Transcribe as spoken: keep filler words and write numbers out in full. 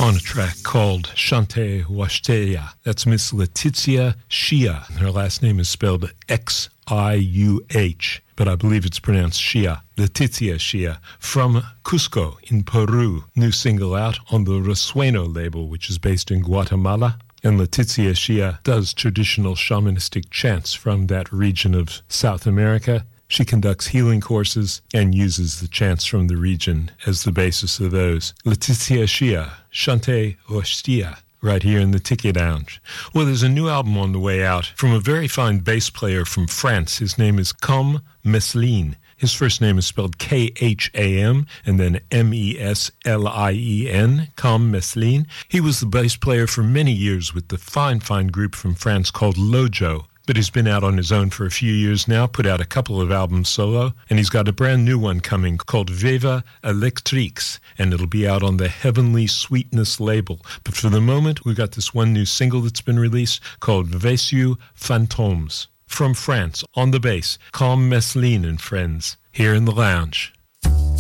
on a track called Chante Washtea. That's Miss Letizia Xia. Her last name is spelled X I U H, but I believe it's pronounced Xia. Letizia Xia from Cusco in Peru. New single out on the Resueno label, which is based in Guatemala. And Letizia Xia does traditional shamanistic chants from that region of South America. She conducts healing courses and uses the chants from the region as the basis of those. Letizia Xia, Chante Washtea, right here in the Tiki Lounge. Well, there's a new album on the way out from a very fine bass player from France. His name is Com Meslien. His first name is spelled K H A M and then M E S L I E N, Com Meslien. He was the bass player for many years with the fine, fine group from France called Lojo. But he's been out on his own for a few years now, put out a couple of albums solo, and he's got a brand new one coming called Viva Electrix, and it'll be out on the Heavenly Sweetness label. But for the moment, we've got this one new single that's been released called Vessieux Fantômes. From France, on the bass, Com Meslien and friends, here in the lounge.